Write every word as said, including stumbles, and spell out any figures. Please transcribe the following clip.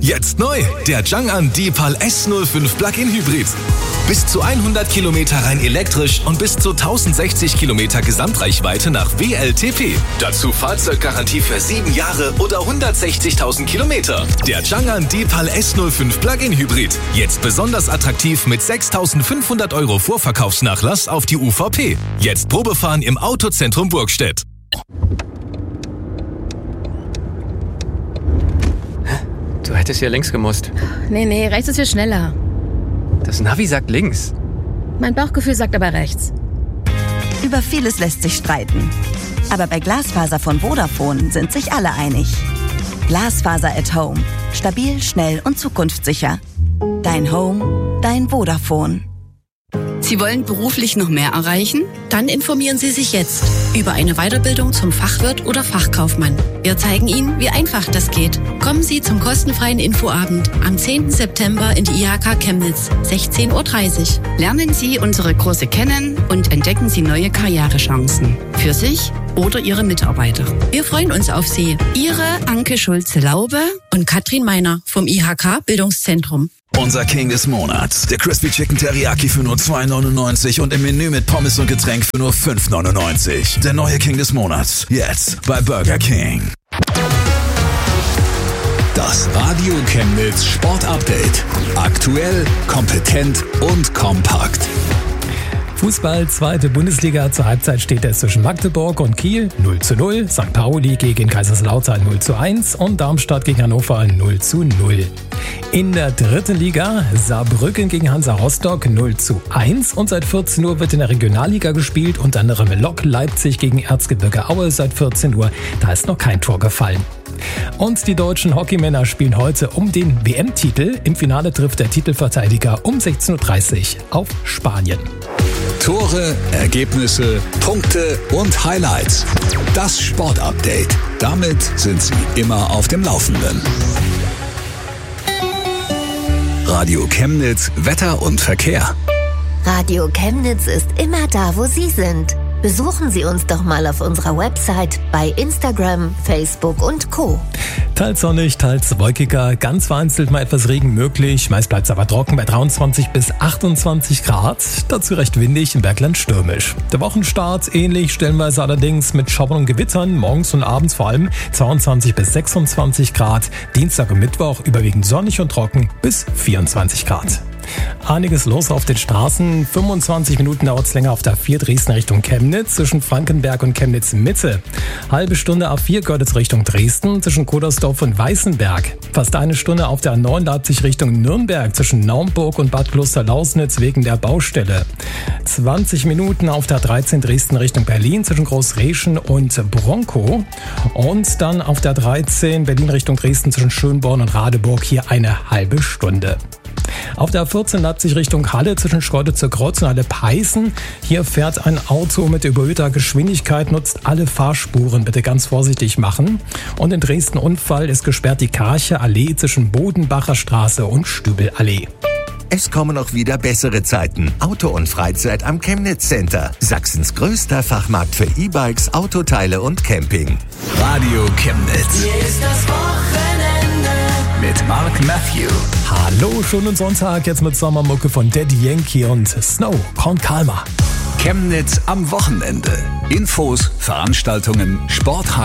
Jetzt neu, der Chang'an D-Pal S null fünf Plug-in Hybrid. Bis zu hundert Kilometer rein elektrisch und bis zu tausendsechzig Kilometer Gesamtreichweite nach W L T P. Dazu Fahrzeuggarantie für sieben Jahre oder hundertsechzigtausend Kilometer. Der Chang'an D-Pal S null fünf Plug-in Hybrid. Jetzt besonders attraktiv mit sechstausendfünfhundert Euro Vorverkaufsnachlass auf die U V P. Jetzt Probefahren im Autozentrum Burgstedt. Du hättest hier links gemusst. Nee, nee, rechts ist viel schneller. Das Navi sagt links. Mein Bauchgefühl sagt aber rechts. Über vieles lässt sich streiten. Aber bei Glasfaser von Vodafone sind sich alle einig. Glasfaser at Home. Stabil, schnell und zukunftssicher. Dein Home, dein Vodafone. Sie wollen beruflich noch mehr erreichen? Dann informieren Sie sich jetzt über eine Weiterbildung zum Fachwirt oder Fachkaufmann. Wir zeigen Ihnen, wie einfach das geht. Kommen Sie zum kostenfreien Infoabend am zehnten September in die I H K Chemnitz, sechzehn Uhr dreißig. Lernen Sie unsere Kurse kennen und entdecken Sie neue Karrierechancen für sich oder Ihre Mitarbeiter. Wir freuen uns auf Sie. Ihre Anke Schulze-Laube und Katrin Meiner vom I H K Bildungszentrum. Unser King des Monats. Der Crispy Chicken Teriyaki für nur zwei neunundneunzig und im Menü mit Pommes und Getränk für nur fünf neunundneunzig. Der neue King des Monats. Jetzt bei Burger King. Das Radio Chemnitz Sport Update. Aktuell, kompetent und kompakt. Fußball, zweite Bundesliga. Zur Halbzeit steht es zwischen Magdeburg und Kiel null zu null, Sankt Pauli gegen Kaiserslautern null zu eins und Darmstadt gegen Hannover null zu null. In der dritten Liga Saarbrücken gegen Hansa Rostock null zu eins und seit vierzehn Uhr wird in der Regionalliga gespielt, unter anderem Lok Leipzig gegen Erzgebirge Aue seit vierzehn Uhr. Da ist noch kein Tor gefallen. Und die deutschen Hockeymänner spielen heute um den W M-Titel. Im Finale trifft der Titelverteidiger um sechzehn Uhr dreißig auf Spanien. Tore, Ergebnisse, Punkte und Highlights. Das Sportupdate. Damit sind Sie immer auf dem Laufenden. Radio Chemnitz, Wetter und Verkehr. Radio Chemnitz ist immer da, wo Sie sind. Besuchen Sie uns doch mal auf unserer Website, bei Instagram, Facebook und Co. Teils sonnig, teils wolkiger, ganz vereinzelt mal etwas Regen möglich. Meist bleibt es aber trocken bei dreiundzwanzig bis achtundzwanzig Grad. Dazu recht windig, im Bergland stürmisch. Der Wochenstart ähnlich, stellenweise allerdings mit Schauern und Gewittern, morgens und abends vor allem zweiundzwanzig bis sechsundzwanzig Grad. Dienstag und Mittwoch überwiegend sonnig und trocken bis vierundzwanzig Grad. Einiges los auf den Straßen. fünfundzwanzig Minuten dauert es länger auf der A vier Dresden Richtung Chemnitz zwischen Frankenberg und Chemnitz Mitte. Halbe Stunde A vier Görlitz Richtung Dresden zwischen Kodersdorf und Weißenberg. Fast eine Stunde auf der A neun Leipzig Richtung Nürnberg zwischen Naumburg und Bad Klosterlausnitz wegen der Baustelle. zwanzig Minuten auf der A dreizehn Dresden Richtung Berlin zwischen Großreschen und Bronkow. Und dann auf der A dreizehn Berlin Richtung Dresden zwischen Schönborn und Radeburg hier eine halbe Stunde. Auf der A vierzehn Leipzig Richtung Halle zwischen Schkeuditzer Kreuz und Halle-Peißen. Hier fährt ein Auto mit überhöhter Geschwindigkeit, nutzt alle Fahrspuren. Bitte ganz vorsichtig machen. Und in Dresden Unfall ist gesperrt die Karcher Allee zwischen Bodenbacher Straße und Stübelallee. Es kommen auch wieder bessere Zeiten. Auto und Freizeit am Chemnitz Center. Sachsens größter Fachmarkt für E-Bikes, Autoteile und Camping. Radio Chemnitz. Hier ist das Wochenende. Mit Mark Matthew. Hallo, schönen Sonntag, jetzt mit Sommermucke von Daddy Yankee und Snow. Korn Kalmar. Chemnitz am Wochenende. Infos, Veranstaltungen, Sport.